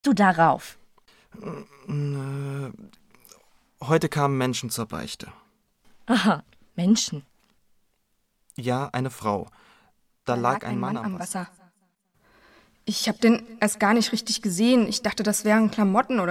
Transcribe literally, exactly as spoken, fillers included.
du darauf? Äh, heute kamen Menschen zur Beichte. Aha, Menschen. Ja, eine Frau. Da, da lag, lag ein Mann, Mann am Wasser. Ich hab den erst gar nicht richtig gesehen. Ich dachte, das wären Klamotten oder